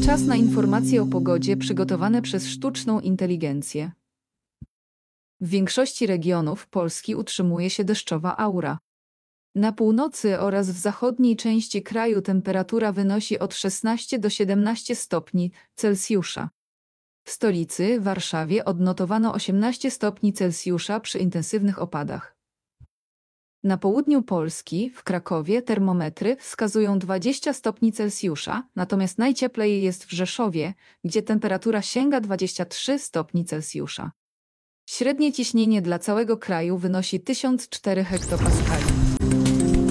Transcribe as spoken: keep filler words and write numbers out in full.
Czas na informacje o pogodzie przygotowane przez sztuczną inteligencję. W większości regionów Polski utrzymuje się deszczowa aura. Na północy oraz w zachodniej części kraju temperatura wynosi od szesnastu do siedemnastu stopni Celsjusza. W stolicy, Warszawie, odnotowano osiemnaście stopni Celsjusza przy intensywnych opadach. Na południu Polski, w Krakowie, termometry wskazują dwadzieścia stopni Celsjusza, natomiast najcieplej jest w Rzeszowie, gdzie temperatura sięga dwadzieścia trzy stopni Celsjusza. Średnie ciśnienie dla całego kraju wynosi tysiąc cztery hektopaskali.